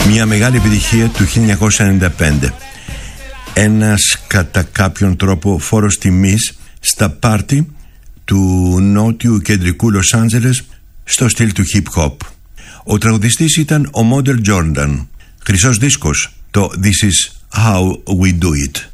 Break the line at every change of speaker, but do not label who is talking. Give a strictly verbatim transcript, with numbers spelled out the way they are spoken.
Μια μεγάλη επιτυχία του χίλια εννιακόσια ενενήντα πέντε. Ένας κατά κάποιον τρόπο φόρος τιμής στα πάρτι του νότιου κεντρικού Λος Άντζελες στο στυλ του hip hop. Ο τραγουδιστής ήταν ο Μόντερ Τζόρνταν. Χρυσός δίσκος, το This is how we do it.